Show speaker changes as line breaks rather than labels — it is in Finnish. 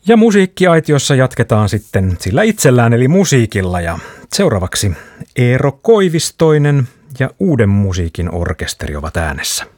Ja musiikkiaitiossa jatketaan sitten sillä itsellään eli musiikilla ja seuraavaksi Eero Koivistoinen ja Uuden musiikin orkesteri ovat äänessä.